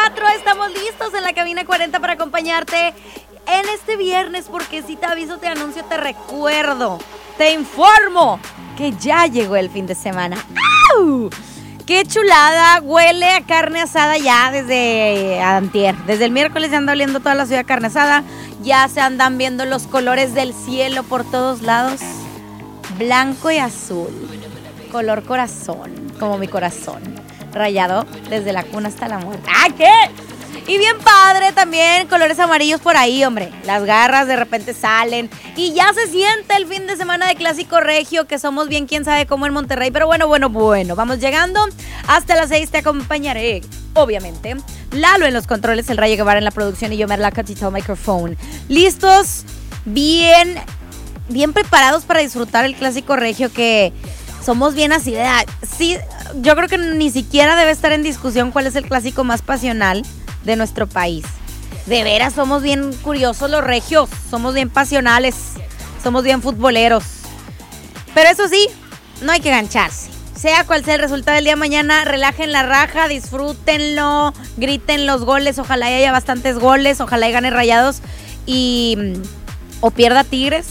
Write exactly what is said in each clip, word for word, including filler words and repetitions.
cuatro, estamos listos en la cabina cuarenta para acompañarte en este viernes, porque si te aviso, te anuncio, te recuerdo, te informo que ya llegó el fin de semana. ¡Au! ¡Qué chulada! Huele a carne asada ya desde antier. Desde el miércoles ya anda oliendo toda la ciudad carne asada. Ya se andan viendo los colores del cielo por todos lados. Blanco y azul. Color corazón, como mi corazón. Rayado desde la cuna hasta la muerte. ¡Ah, qué! Y bien padre también, colores amarillos por ahí, hombre. Las garras de repente salen. Y ya se siente el fin de semana de Clásico Regio, que somos bien quién sabe cómo en Monterrey. Pero bueno, bueno, bueno. Vamos llegando. Hasta las seis te acompañaré, obviamente. Lalo en los controles, el Rayo Guevara en la producción y yo, Merla Catito, microphone. ¿Listos? Bien, bien preparados para disfrutar el Clásico Regio, que somos bien así de... Sí, yo creo que ni siquiera debe estar en discusión cuál es el clásico más pasional de nuestro país. De veras, somos bien curiosos los regios, somos bien pasionales, somos bien futboleros. Pero eso sí, no hay que gancharse. Sea cual sea el resultado del día de mañana, relajen la raja, disfrútenlo, griten los goles, ojalá haya bastantes goles, ojalá y gane Rayados y... o pierda Tigres.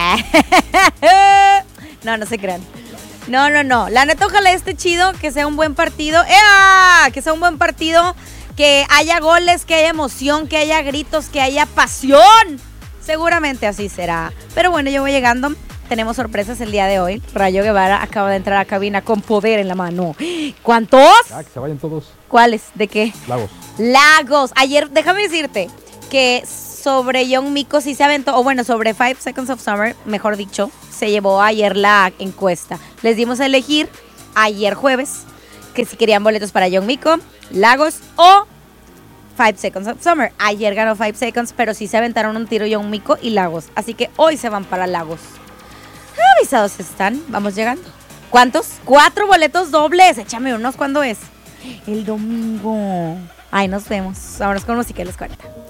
No, no se crean. No, no, no. La neta, ojalá esté chido, que sea un buen partido. ¡Ea! Que sea un buen partido. Que haya goles, que haya emoción, que haya gritos, que haya pasión. Seguramente así será. Pero bueno, yo voy llegando. Tenemos sorpresas el día de hoy. Rayo Guevara acaba de entrar a cabina con poder en la mano. ¿Cuántos? Ya, que se vayan todos. ¿Cuáles? ¿De qué? Lagos. Lagos. Ayer, déjame decirte que sobre Young Miko sí se aventó, o bueno, sobre Five Seconds of Summer, mejor dicho, se llevó ayer la encuesta. Les dimos a elegir ayer jueves que si querían boletos para Young Miko, Lagos o Five Seconds of Summer. Ayer ganó Five Seconds, pero sí se aventaron un tiro Young Miko y Lagos. Así que hoy se van para Lagos. Avisados están, vamos llegando. ¿Cuántos? Cuatro boletos dobles. Échame unos, ¿cuándo es? El domingo. Ay, nos vemos. Vámonos con música de los cuarenta.